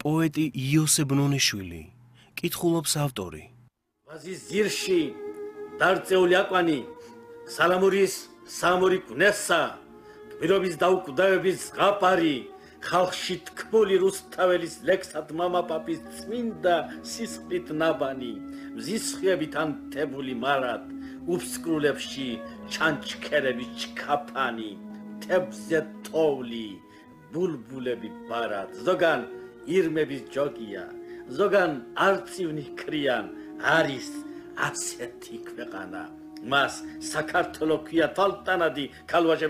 პოეტი იოსებ ნონიშვილი, კითხულობს ავტორი. ვაზის ძირში დარწეული აკვანი, სალამურის სამური კვნესა, გმირობის დაუკვდავების ზღაპარი, ხალხში თქმული რუსთაველის ლექსად მამაპაპის წმინდა სისხლით ნაბანი, მზისხიებით ანთებული მარად, უფსკრულებში ჩანჩქერების ჩქაფანი, თებზე თოვლი, ბულბულები ბარად, ზოგან ირმების ჯოგია, ზოგან არწივნი ქრიან, არის ასეთი ქვეყანა. მას საქართველო ქვია თვალტანადი ქალვაჟები